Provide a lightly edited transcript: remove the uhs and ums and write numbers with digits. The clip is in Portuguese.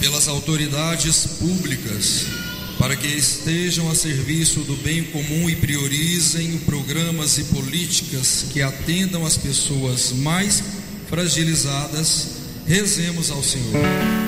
pelas autoridades públicas, para que estejam a serviço do bem comum e priorizem programas e políticas que atendam às pessoas mais fragilizadas. Rezemos ao Senhor.